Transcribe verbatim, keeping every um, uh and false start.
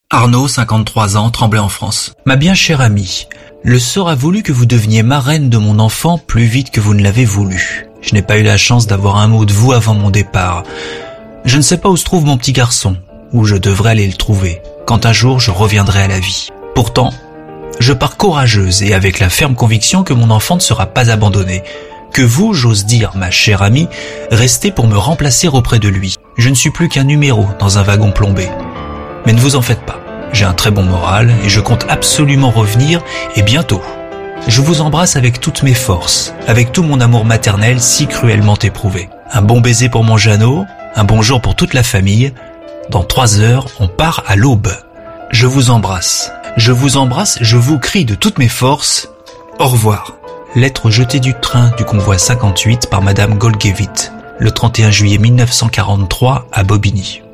Arnaud, cinquante-trois ans, Tremblay en France. Ma bien chère amie, le sort a voulu que vous deveniez marraine de mon enfant plus vite que vous ne l'avez voulu. Je n'ai pas eu la chance d'avoir un mot de vous avant mon départ. Je ne sais pas où se trouve mon petit garçon, où je devrais aller le trouver, quand un jour je reviendrai à la vie. Pourtant, je pars courageuse et avec la ferme conviction que mon enfant ne sera pas abandonné, que vous, j'ose dire, ma chère amie, restez pour me remplacer auprès de lui. Je ne suis plus qu'un numéro dans un wagon plombé. Mais ne vous en faites pas, j'ai un très bon moral et je compte absolument revenir et bientôt. Je vous embrasse avec toutes mes forces, avec tout mon amour maternel si cruellement éprouvé. Un bon baiser pour mon Jeannot, un bonjour pour toute la famille. Dans trois heures, on part à l'aube. Je vous embrasse, je vous embrasse, je vous crie de toutes mes forces. Au revoir. Lettre jetée du train du convoi cinquante-huit par Madame Golgevit, le trente et un juillet mille neuf cent quarante-trois à Bobigny.